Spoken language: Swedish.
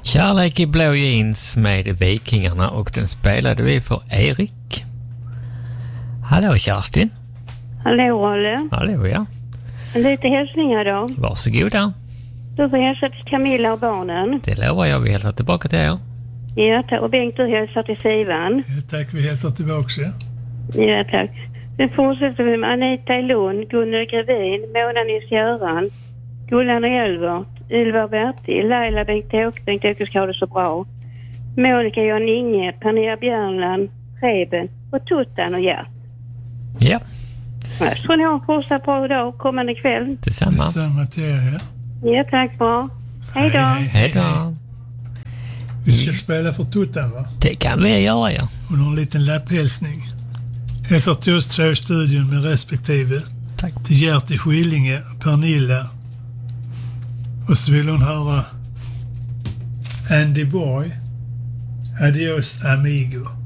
Kärlek i blå jeans med Vikingarna, och den spelade vi för Erik. Hallå Kerstin. Hallå Olle. Hallå, ja. Lite hälsningar då. Varsågoda. Du får hälsa till Camilla och barnen. Det lovar jag, vi hälsar tillbaka till er. Ja, tack. Och Bengt, du hälsar till Sivan. Ja, tack, vi hälsar tillbaka. Ja, tack. Sen fortsätter vi med Anita i Lund, Gunnel Grevin, Mona Nils-Göran, Gullan och Elvert, Ylva Bertil, Laila Bengt Åke ska ha det så bra, Monica Jan Inge, Pernilla Björnland, Reben och Tuttan och Gert. Ja. Så ni har en fortsatt bra dag kommande kväll. Detsamma. Detsamma till er, ja. Ja, tack, bra. Hej då. Hej då. Vi ska spela för Tuttan, va? Det kan vi göra, ja. Hon har en liten lapphälsning. Hälsar till oss två i studion med respektive. Tack. Till Gert i Skillinge och Pernilla. Och så vill hon höra Andy Boy, Adios Amigo.